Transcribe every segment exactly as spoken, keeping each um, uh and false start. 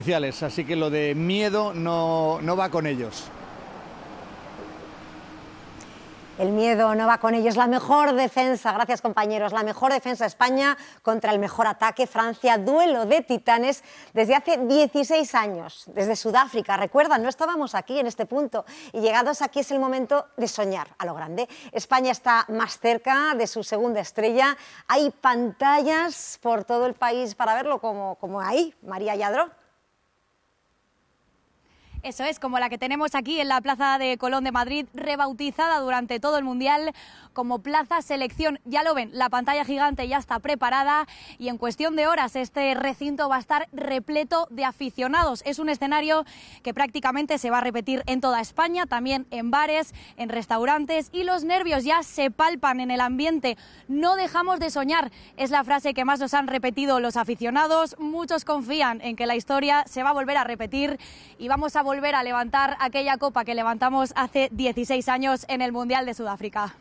Así que lo de miedo no, no va con ellos. El miedo no va con ellos. La mejor defensa, gracias compañeros, la mejor defensa España contra el mejor ataque Francia. Duelo de titanes desde hace dieciséis años, desde Sudáfrica. Recuerdan, no estábamos aquí en este punto y llegados aquí es el momento de soñar a lo grande. España está más cerca de su segunda estrella. Hay pantallas por todo el país para verlo como, como ahí, María Lladró. Eso es, como la que tenemos aquí en la Plaza de Colón de Madrid, rebautizada durante todo el Mundial como Plaza Selección. Ya lo ven, la pantalla gigante ya está preparada y en cuestión de horas este recinto va a estar repleto de aficionados. Es un escenario que prácticamente se va a repetir en toda España, también en bares, en restaurantes, y los nervios ya se palpan en el ambiente. No dejamos de soñar, es la frase que más nos han repetido los aficionados. Muchos confían en que la historia se va a volver a repetir y vamos a volver a levantar aquella copa que levantamos hace dieciséis años en el Mundial de Sudáfrica.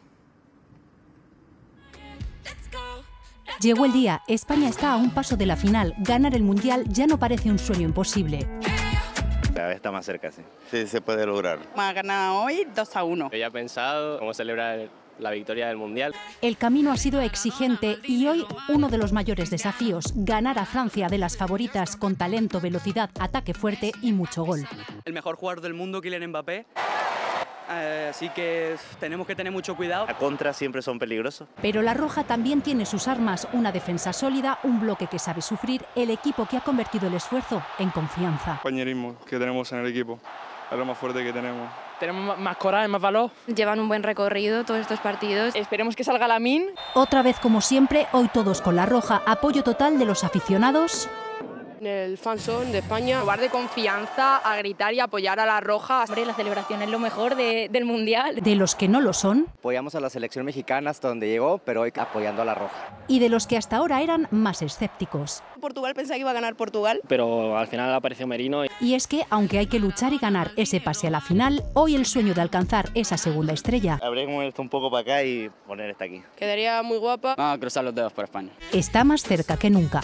Llegó el día, España está a un paso de la final. Ganar el Mundial ya no parece un sueño imposible. Cada vez está más cerca, sí. Sí, se puede lograr. Hemos ganado hoy dos a uno. Yo ya he pensado cómo celebrar la victoria del Mundial. El camino ha sido exigente y hoy uno de los mayores desafíos, ganar a Francia, de las favoritas, con talento, velocidad, ataque fuerte y mucho gol. El mejor jugador del mundo, Kylian Mbappé. Eh, así que tenemos que tener mucho cuidado. A contra siempre son peligrosos. Pero la Roja también tiene sus armas, una defensa sólida, un bloque que sabe sufrir, el equipo que ha convertido el esfuerzo en confianza. El compañerismo que tenemos en el equipo es lo más fuerte que tenemos. Tenemos más coraje, más valor. Llevan un buen recorrido todos estos partidos. Esperemos que salga Lamine. Otra vez, como siempre, hoy todos con la Roja. Apoyo total de los aficionados. El fanzone de España, lugar de confianza, a gritar y apoyar a la Roja. Hombre, la celebración es lo mejor de, del Mundial. De los que no lo son. Apoyamos a la selección mexicana hasta donde llegó, pero hoy apoyando a la Roja. Y de los que hasta ahora eran más escépticos. Portugal pensaba que iba a ganar Portugal. Pero al final apareció Merino. Y es que, aunque hay que luchar y ganar ese pase a la final, hoy el sueño de alcanzar esa segunda estrella. Habría que mover esto un poco para acá y poner esta aquí. Quedaría muy guapa. Vamos a cruzar los dedos por España. Está más cerca que nunca.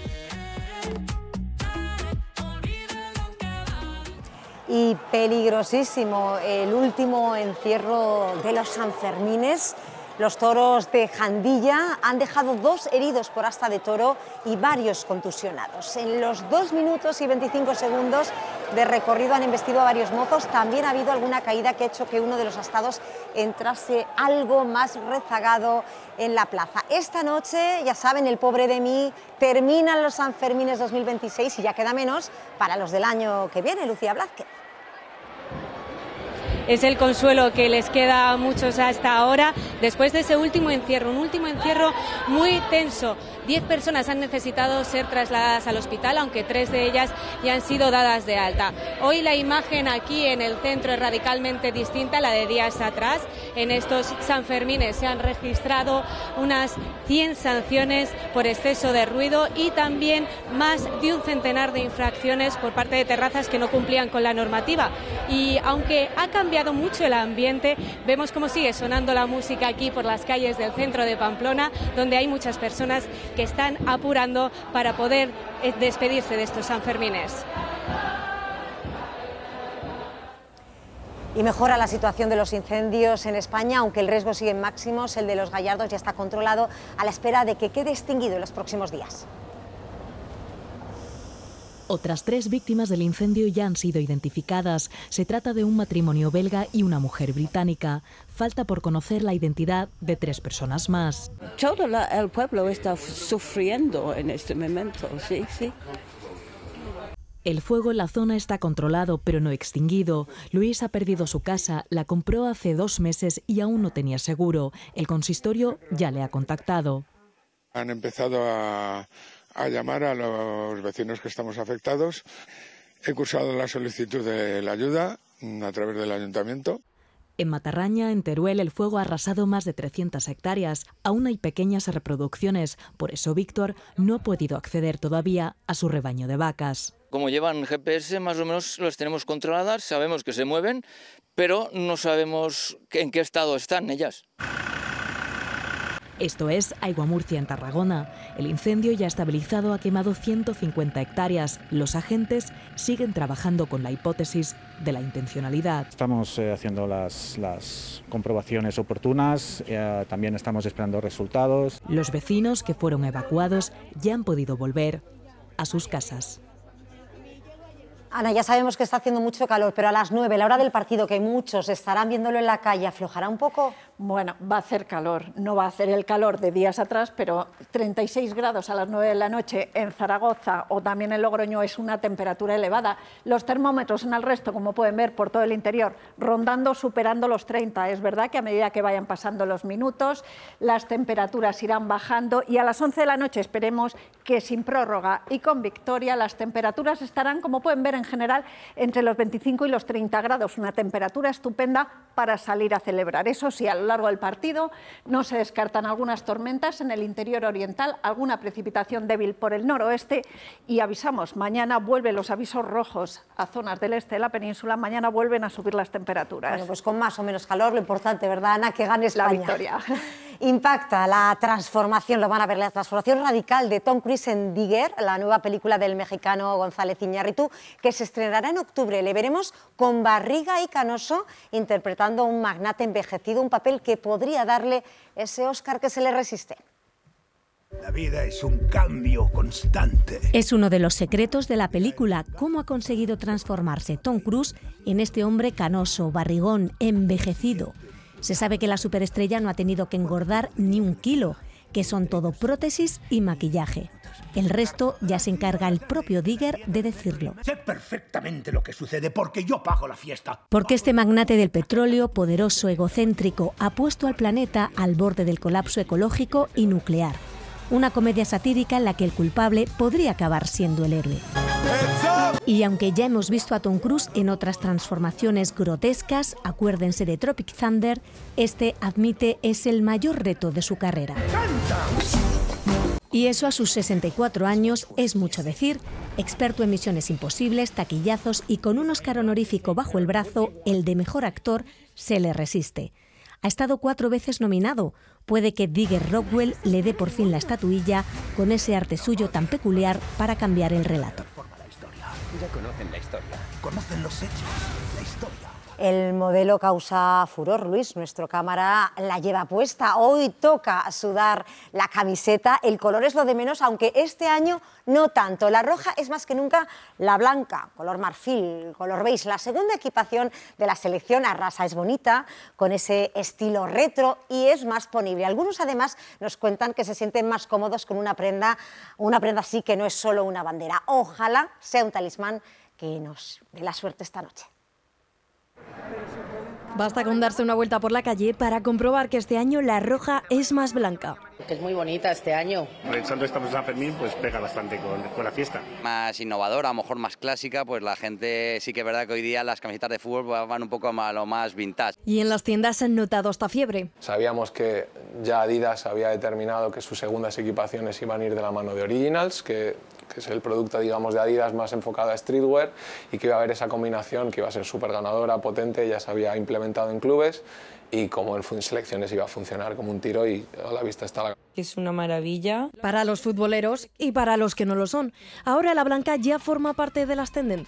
Y peligrosísimo el último encierro de los Sanfermines. Los toros de Jandilla han dejado dos heridos por asta de toro y varios contusionados. En los dos minutos y veinticinco segundos de recorrido han embestido a varios mozos. También ha habido alguna caída que ha hecho que uno de los astados entrase algo más rezagado en la plaza. Esta noche, ya saben, el pobre de mí, terminan los Sanfermines dos mil veintiséis y ya queda menos para los del año que viene. Lucía Blázquez. Es el consuelo que les queda a muchos hasta ahora, después de ese último encierro, un último encierro muy tenso. Diez personas han necesitado ser trasladadas al hospital, aunque tres de ellas ya han sido dadas de alta. Hoy la imagen aquí en el centro es radicalmente distinta a la de días atrás. En estos Sanfermines se han registrado unas cien sanciones por exceso de ruido y también más de un centenar de infracciones por parte de terrazas que no cumplían con la normativa. Y aunque ha cambiado mucho el ambiente, vemos cómo sigue sonando la música aquí por las calles del centro de Pamplona, donde hay muchas personas que están apurando para poder despedirse de estos Sanfermines. Y mejora la situación de los incendios en España, aunque el riesgo sigue en máximos. El de los Gallardos ya está controlado, a la espera de que quede extinguido en los próximos días. Otras tres víctimas del incendio ya han sido identificadas. Se trata de un matrimonio belga y una mujer británica. Falta por conocer la identidad de tres personas más. Todo la, el pueblo está sufriendo en este momento, sí, sí. El fuego en la zona está controlado, pero no extinguido. Luis ha perdido su casa, la compró hace dos meses y aún no tenía seguro. El consistorio ya le ha contactado. Han empezado a... a llamar a los vecinos que estamos afectados. He cursado la solicitud de la ayuda a través del ayuntamiento. En Matarraña, en Teruel, el fuego ha arrasado más de trescientas hectáreas. Aún hay pequeñas reproducciones, por eso Víctor no ha podido acceder todavía a su rebaño de vacas. Como llevan G P S, más o menos las tenemos controladas, sabemos que se mueven, pero no sabemos en qué estado están ellas. Esto es Aigua Murcia, en Tarragona. El incendio ya estabilizado ha quemado ciento cincuenta hectáreas. Los agentes siguen trabajando con la hipótesis de la intencionalidad. Estamos eh, haciendo las, las comprobaciones oportunas, eh, también estamos esperando resultados. Los vecinos que fueron evacuados ya han podido volver a sus casas. Ana, ya sabemos que está haciendo mucho calor, pero a las nueve, la hora del partido, que muchos estarán viéndolo en la calle, ¿aflojará un poco? Bueno, va a hacer calor, no va a hacer el calor de días atrás, pero treinta y seis grados a las nueve de la noche en Zaragoza o también en Logroño es una temperatura elevada. Los termómetros en el resto, como pueden ver por todo el interior, rondando, superando los treinta. Es verdad que a medida que vayan pasando los minutos, las temperaturas irán bajando y a las once de la noche esperemos que sin prórroga y con victoria las temperaturas estarán, como pueden ver en general, entre los veinticinco y los treinta grados. Una temperatura estupenda para salir a celebrar. Eso sí, a lo largo del partido no se descartan algunas tormentas en el interior oriental, alguna precipitación débil por el noroeste y avisamos, mañana vuelven los avisos rojos a zonas del este de la península, mañana vuelven a subir las temperaturas. Bueno, pues con más o menos calor, lo importante, ¿verdad, Ana? Que gane España. La victoria. Impacta la transformación, lo van a ver, la transformación radical de Tom Cruise en Digger, la nueva película del mexicano González Iñárritu, que se estrenará en octubre. Le veremos con barriga y canoso, interpretando a un magnate envejecido, un papel que podría darle ese Oscar que se le resiste. La vida es un cambio constante. Es uno de los secretos de la película, cómo ha conseguido transformarse Tom Cruise en este hombre canoso, barrigón, envejecido. Se sabe que la superestrella no ha tenido que engordar ni un kilo, que son todo prótesis y maquillaje. El resto ya se encarga el propio Digger de decirlo. Sé perfectamente lo que sucede porque yo pago la fiesta. Porque este magnate del petróleo, poderoso, egocéntrico, ha puesto al planeta al borde del colapso ecológico y nuclear. Una comedia satírica en la que el culpable podría acabar siendo el héroe. Y aunque ya hemos visto a Tom Cruise en otras transformaciones grotescas, acuérdense de Tropic Thunder, este admite es el mayor reto de su carrera. Y eso a sus sesenta y cuatro años es mucho decir. Experto en Misiones Imposibles, taquillazos y con un Oscar honorífico bajo el brazo, el de mejor actor se le resiste. Ha estado cuatro veces nominado. Puede que Digger Rockwell le dé por fin la estatuilla con ese arte suyo tan peculiar para cambiar el relato. Ya conocen la historia, conocen los hechos, la historia. El modelo causa furor, Luis, nuestro cámara la lleva puesta. Hoy toca sudar la camiseta, el color es lo de menos, aunque este año no tanto. La roja es más que nunca la blanca, color marfil, color beige. La segunda equipación de la selección arrasa, es bonita, con ese estilo retro y es más ponible. Algunos además nos cuentan que se sienten más cómodos con una prenda, una prenda así que no es solo una bandera. Ojalá sea un talismán que nos dé la suerte esta noche. Basta con darse una vuelta por la calle para comprobar que este año la roja es más blanca. Que es muy bonita este año. Aprovechando estamos en San Fermín, pues pega bastante con, con la fiesta. Más innovadora, a lo mejor más clásica, pues la gente sí que es verdad que hoy día las camisetas de fútbol van un poco a lo más vintage. Y en las tiendas han notado esta fiebre. Sabíamos que ya Adidas había determinado que sus segundas equipaciones iban a ir de la mano de Originals, que, que es el producto, digamos, de Adidas más enfocado a streetwear, y que iba a haber esa combinación que iba a ser súper ganadora, potente, ya se había implementado en clubes, y como en selecciones iba a funcionar como un tiro y a la vista está la... Es una maravilla. Para los futboleros y para los que no lo son. Ahora la blanca ya forma parte de las tendencias.